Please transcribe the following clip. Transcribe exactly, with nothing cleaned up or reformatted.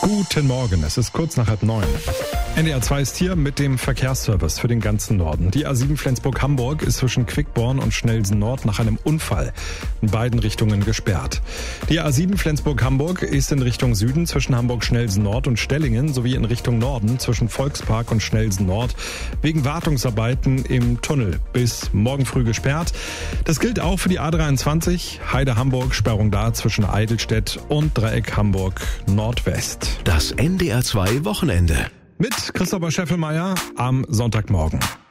Guten Morgen, es ist kurz nach halb neun. N D R zwei ist hier mit dem Verkehrsservice für den ganzen Norden. Die A sieben Flensburg-Hamburg ist zwischen Quickborn und Schnelsen-Nord nach einem Unfall in beiden Richtungen gesperrt. Die A sieben Flensburg-Hamburg ist in Richtung Süden zwischen Hamburg-Schnelsen-Nord und Stellingen sowie in Richtung Norden zwischen Volkspark und Schnelsen-Nord wegen Wartungsarbeiten im Tunnel bis morgen früh gesperrt. Das gilt auch für die A dreiundzwanzig, Heide-Hamburg, Sperrung da zwischen Eidelstedt und Dreieck Hamburg Nordwest. Das N D R zwei Wochenende. Mit Christopher Scheffelmeier am Sonntagmorgen.